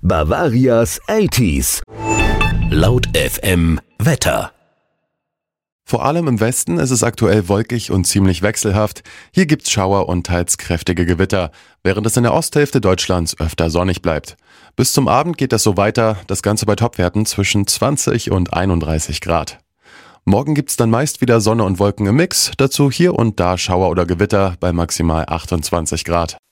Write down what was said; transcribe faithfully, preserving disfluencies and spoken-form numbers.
Bavarias achtziger. Laut F M Wetter. Vor allem im Westen ist es aktuell wolkig und ziemlich wechselhaft. Hier gibt's Schauer und teils kräftige Gewitter, während es in der Osthälfte Deutschlands öfter sonnig bleibt. Bis zum Abend geht das so weiter, das Ganze bei Topwerten zwischen zwanzig und einunddreißig Grad. Morgen gibt's dann meist wieder Sonne und Wolken im Mix, dazu hier und da Schauer oder Gewitter bei maximal achtundzwanzig Grad.